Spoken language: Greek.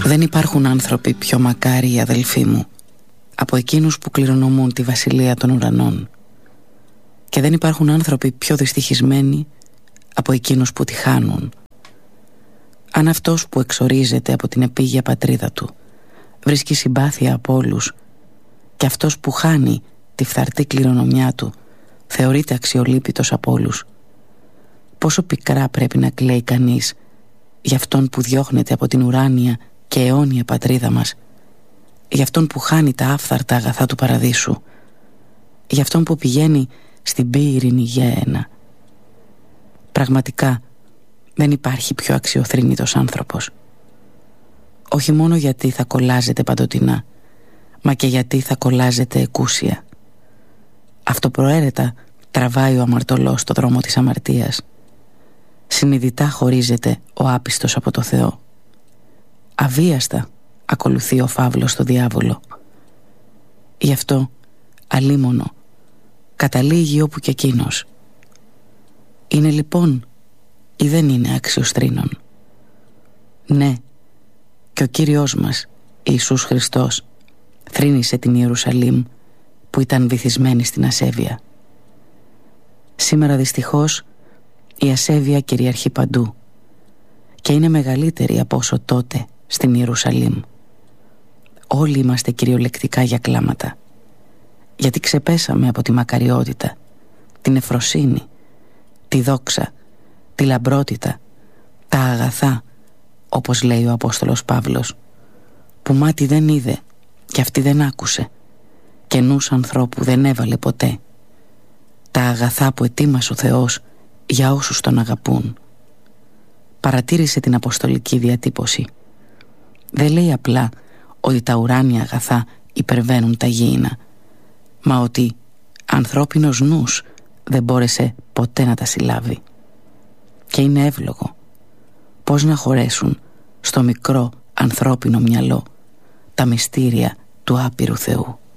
Δεν υπάρχουν άνθρωποι πιο μακάριοι, αδελφοί μου, από εκείνους που κληρονομούν τη βασιλεία των ουρανών. Και δεν υπάρχουν άνθρωποι πιο δυστυχισμένοι από εκείνους που τη χάνουν. Αν αυτός που εξορίζεται από την επίγεια πατρίδα του βρίσκει συμπάθεια από όλους, και αυτός που χάνει τη φθαρτή κληρονομιά του θεωρείται αξιολύπητος από όλους, πόσο πικρά πρέπει να κλαίει κανείς για αυτόν που διώχνεται από την ουράνια και αιώνια πατρίδα μας, για αυτόν που χάνει τα άφθαρτα αγαθά του παραδείσου, για αυτόν που πηγαίνει στην πύρινη γέαινα. Πραγματικά δεν υπάρχει πιο αξιοθρήνητος άνθρωπος. Όχι μόνο γιατί θα κολλάζεται παντοτινά, μα και γιατί θα κολλάζεται εκούσια. Αυτοπροαίρετα τραβάει ο αμαρτωλός στο δρόμο της αμαρτίας. Συνειδητά χωρίζεται ο άπιστος από το Θεό. Αβίαστα ακολουθεί ο φαύλος στο διάβολο. Γι' αυτό αλίμονο καταλήγει όπου κι εκείνος. Είναι λοιπόν ή δεν είναι άξιος θρήνων? Ναι, και ο Κύριος μας Ιησούς Χριστός θρήνησε την Ιερουσαλήμ που ήταν βυθισμένη στην ασέβεια. Σήμερα δυστυχώς η ασέβεια κυριαρχεί παντού και είναι μεγαλύτερη από όσο τότε στην Ιερουσαλήμ. Όλοι είμαστε κυριολεκτικά για κλάματα, γιατί ξεπέσαμε από τη μακαριότητα, την ευφροσύνη, τη δόξα, τη λαμπρότητα, τα αγαθά, όπως λέει ο Απόστολος Παύλος, που μάτι δεν είδε και αυτή δεν άκουσε και νους ανθρώπου δεν έβαλε ποτέ, τα αγαθά που ετοίμασε ο Θεός για όσους τον αγαπούν. Παρατήρησε την αποστολική διατύπωση. Δεν λέει απλά ότι τα ουράνια αγαθά υπερβαίνουν τα γήινα, μα ότι ανθρώπινος νους δεν μπόρεσε ποτέ να τα συλλάβει. Και είναι εύλογο. Πώς να χωρέσουν στο μικρό ανθρώπινο μυαλό τα μυστήρια του άπειρου Θεού?